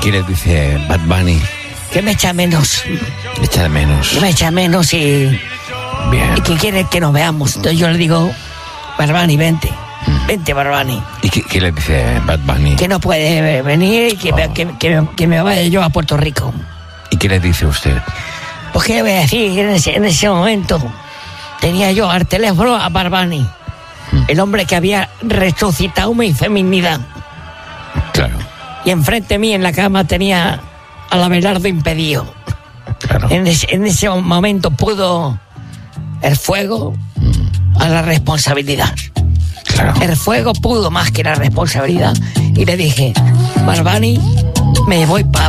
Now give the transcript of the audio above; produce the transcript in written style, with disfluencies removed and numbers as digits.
¿Qué le dice Bad Bunny? Que me echa menos. Le echa de menos. Que me echa menos y Bien. que quiere que nos veamos. Entonces yo le digo, Barbani, vente. Vente, Barbani. ¿Y qué le dice Bad Bunny? Que no puede venir y que me vaya yo a Puerto Rico. ¿Y qué le dice usted? Pues qué le voy a decir, en ese momento tenía yo al teléfono a Barbani, el hombre que había resucitado mi feminidad. Claro. Y enfrente de mí en la cama tenía al Abelardo impedido. Claro. En ese momento pudo el fuego a la responsabilidad. Claro. El fuego pudo más que la responsabilidad. Y le dije, Barbani, me voy para